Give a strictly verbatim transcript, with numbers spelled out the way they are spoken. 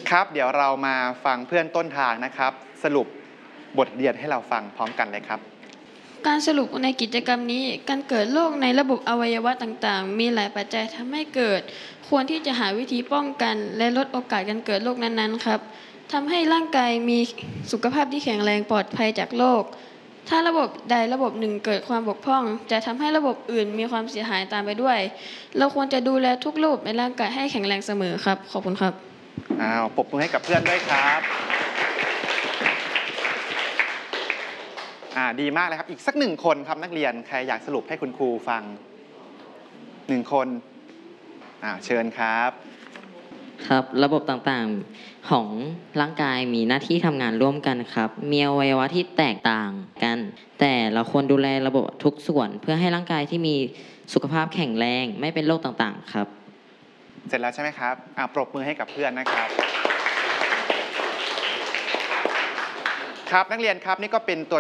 ครับเดี๋ยวเรามาฟังเพื่อนต้นทางนะครับสรุปบทเรียนให้เราฟังพร้อมกันเลยครับการสรุปในกิจกรรมนี้การเกิดโรคในระบบอวัยวะต่างๆมีหลายปัจจัยทำให้เกิดควรที่จะหาวิธีป้องกันและลดโอกาสการเกิดโรคนั้นๆครับทำให้ร่างกายมีสุขภาพที่แข็งแรงปลอดภัยจากโรคถ้าระบบใดระบบหนึ่งเกิดความบกพร่องจะทำให้ระบบอื่นมีความเสียหายตามไปด้วยเราควรจะดูแลทุกระบบในร่างกายให้แข็งแรงเสมอครับขอบคุณครับอ้าวปรบมือให้กับเพื่อนด้วยครับอ่าดีมากเลยครับอีกสักหนึ่งคนครับนักเรียนใครอยากสรุปให้คุณครูฟังหนึ่งคนอ่าเชิญครับครับระบบต่างๆของร่างกายมีหน้าที่ทำงานร่วมกันครับมีอวัยวะที่แตกต่างกันแต่เราควรดูแลระบบทุกส่วนเพื่อให้ร่างกายที่มีสุขภาพแข็งแรงไม่เป็นโรคต่างๆครับเสร็จแล้วใช่ไหมครับอ่าปรบมือให้กับเพื่อนนะครับครับนักเรียนครับนี่ก็เป็นตัว